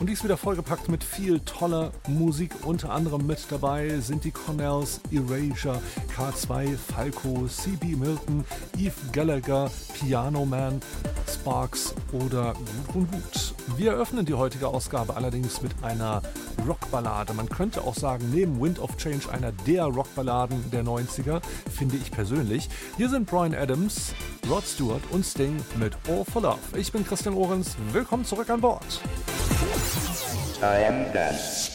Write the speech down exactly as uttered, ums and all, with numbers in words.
Und die ist wieder vollgepackt mit viel toller Musik. Unter anderem mit dabei sind die Cornells, Erasure, K zwei, Falco, C B Milton, Eve Gallagher, Piano Man, Sparks oder Gut und Gut. Wir eröffnen die heutige Ausgabe allerdings mit einer Rockballade. Man könnte auch sagen, neben Wind of Change einer der Rockballaden der neunziger, finde ich persönlich. Hier sind Bryan Adams, Rod Stewart und Sting mit All for Love. Ich bin Christian Ohrens, willkommen zurück an Bord. I am done.